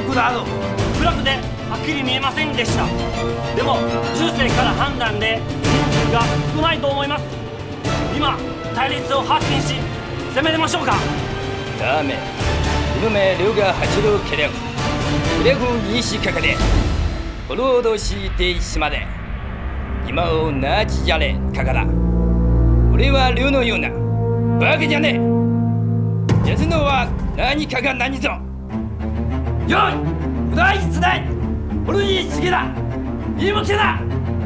力など暗くではっきり見えませんでした。でも中世から判断で人数が少ないと思います。今対立を発見し攻めましょうか。 다음에 이놈의 류가 하치로 계령 그래고 이시카카데 호로도시 데이시마데 이마오 나지자레 가가라. 俺は류のようなバカじゃねえ。やつのは何かが何ぞ。 よい、無駄一つない。俺に次だ。言い向けだ。